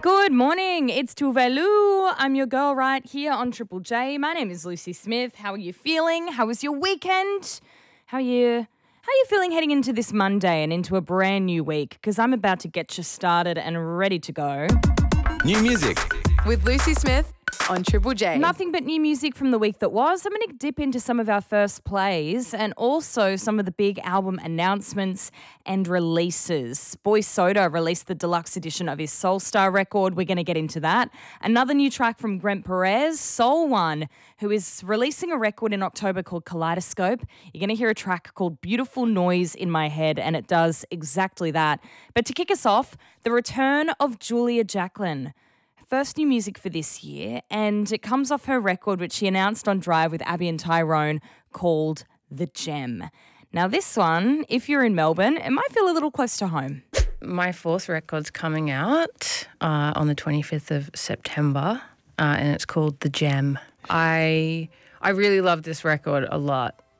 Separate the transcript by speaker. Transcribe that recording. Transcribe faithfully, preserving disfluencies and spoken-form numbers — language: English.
Speaker 1: Good morning. It's Tuvelu. I'm your girl right here on Triple J. My name is Lucy Smith. How are you feeling? How was your weekend? How are you? How are you feeling heading into this Monday and into a brand new week? Because I'm about to get you started and ready to go.
Speaker 2: New music
Speaker 3: with Lucy Smith on Triple J.
Speaker 1: Nothing but new music from the week that was. I'm going to dip into some of our first plays and also some of the big album announcements and releases. Boy Soda released the deluxe edition of his Soul Star record. We're going to get into that. Another new track from Grent Perez, Soul One, who is releasing a record in October called Kaleidoscope. You're going to hear a track called Beautiful Noise in My Head, and it does exactly that. But to kick us off, the return of Julia Jacklin. First new music for this year, and it comes off her record, which she announced on Drive with Abby and Tyrone, called The Gem. Now this one, if you're in Melbourne, it might feel a little close to home.
Speaker 4: My fourth record's coming out uh, on the twenty-fifth of September, uh, and it's called The Gem. I I really love this record a lot.